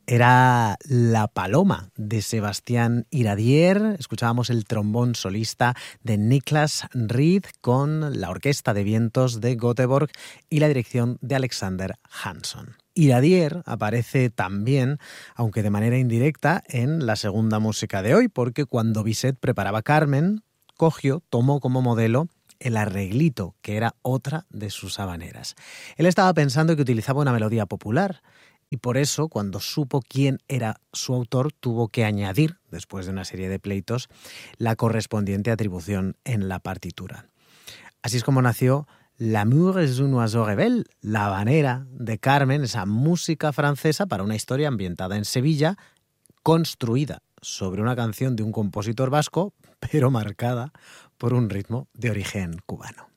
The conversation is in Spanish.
Era La Paloma de Sebastián Iradier. Escuchábamos el trombón solista de Niklas Ried con la Orquesta de Vientos de Göteborg y la dirección de Alexander Hansson. Iradier aparece también, aunque de manera indirecta, en la segunda música de hoy, porque cuando Bizet preparaba Carmen, tomó como modelo el arreglito, que era otra de sus habaneras. Él estaba pensando que utilizaba una melodía popular, y por eso, cuando supo quién era su autor, tuvo que añadir, después de una serie de pleitos, la correspondiente atribución en la partitura. Así es como nació L'amour est un oiseau rebelle, la habanera de Carmen, esa música francesa para una historia ambientada en Sevilla, construida sobre una canción de un compositor vasco, pero marcada por un ritmo de origen cubano.